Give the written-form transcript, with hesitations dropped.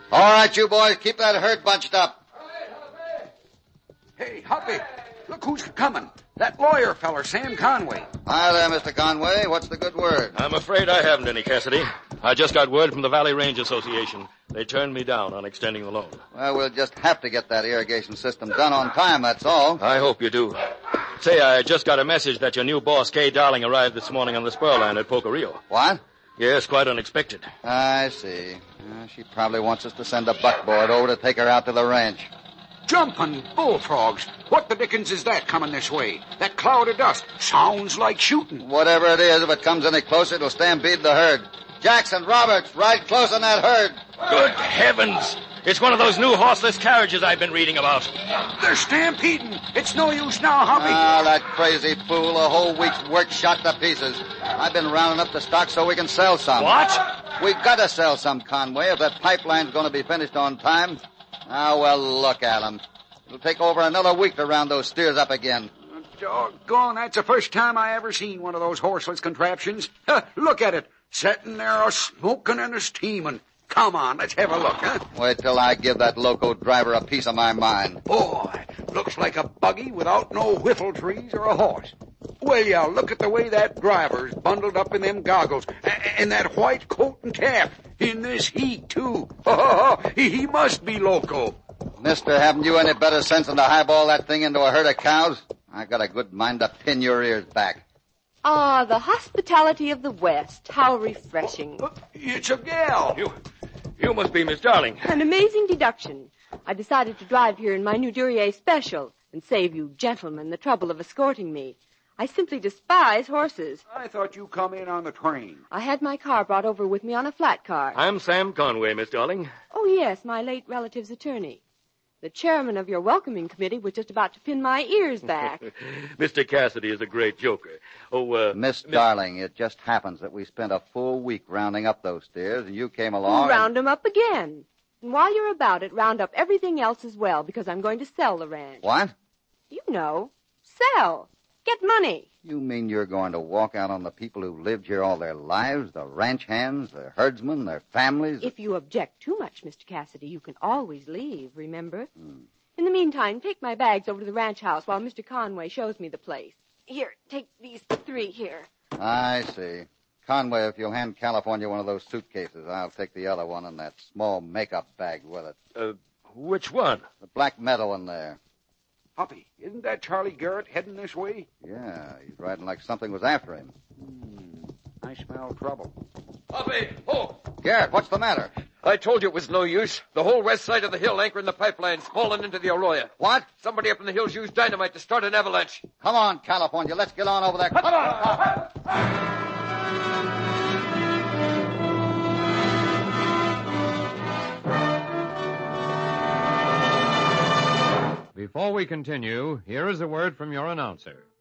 All right, you boys, keep that herd bunched up. Hey, Hoppy, look who's coming. That lawyer feller, Sam Conway. Hi there, Mr. Conway. What's the good word? I'm afraid I haven't any, Cassidy. I just got word from the Valley Range Association. They turned me down on extending the loan. Well, we'll just have to get that irrigation system done on time, that's all. I hope you do. Say, I just got a message that your new boss, Kay Darling, arrived this morning on the spur line at Poco Rio. What? Yes, quite unexpected. I see. She probably wants us to send a buckboard over to take her out to the ranch. Jumping bullfrogs. What the dickens is that coming this way? That cloud of dust sounds like shooting. Whatever it is, if it comes any closer, it'll stampede the herd. Jackson, Roberts, ride close on that herd. Good heavens! It's one of those new horseless carriages I've been reading about. They're stampeding. It's no use now, Hoppy. Ah, that crazy fool. A whole week's work shot to pieces. I've been rounding up the stock so we can sell some. What? We've got to sell some, Conway, if that pipeline's going to be finished on time. Ah, well, look at 'em. It'll take over another week to round those steers up again. Doggone, that's the first time I ever seen one of those horseless contraptions. Look at it, sitting there a-smoking and a-steaming. Come on, let's have a look, huh? Wait till I give that loco driver a piece of my mind. Boy, looks like a buggy without no whiffle trees or a horse. Well, yeah, look at the way that driver's bundled up in them goggles and that white coat and cap. In this heat, too. He must be loco. Mister, haven't you any better sense than to highball that thing into a herd of cows? I got a good mind to pin your ears back. Ah, the hospitality of the West. How refreshing. It's a gal. You must be Miss Darling. An amazing deduction. I decided to drive here in my new Duryea special and save you gentlemen the trouble of escorting me. I simply despise horses. I thought you come in on the train. I had my car brought over with me on a flat car. I'm Sam Conway, Miss Darling. Oh, yes, my late relative's attorney. The chairman of your welcoming committee was just about to pin my ears back. Mr. Cassidy is a great joker. Miss Darling, it just happens that we spent a full week rounding up those steers, and you came along. Round them up again. And while you're about it, round up everything else as well, because I'm going to sell the ranch. What? You know, sell. Get money. You mean you're going to walk out on the people who've lived here all their lives, the ranch hands, the herdsmen, their families? If you object too much, Mr. Cassidy, you can always leave, remember? In the meantime, take my bags over to the ranch house while Mr. Conway shows me the place. Here, take these 3 here. I see. Conway, if you'll hand California one of those suitcases, I'll take the other one and that small makeup bag with it. Which one? The black metal in there. Hoppy, isn't that Charlie Garrett heading this way? Yeah, he's riding like something was after him. I smell trouble. Hoppy! Oh! Garrett, what's the matter? I told you it was no use. The whole west side of the hill anchoring the pipeline's fallen into the Arroyo. What? Somebody up in the hills used dynamite to start an avalanche. Come on, California. Let's get on over there. Come on! Before we continue, here is a word from your announcer.